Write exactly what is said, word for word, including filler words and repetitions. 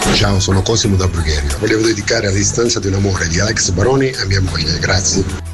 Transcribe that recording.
Ciao, sono Cosimo da Brugherio. Volevo dedicare La distanza di un amore di Alex Baroni a mia moglie, grazie.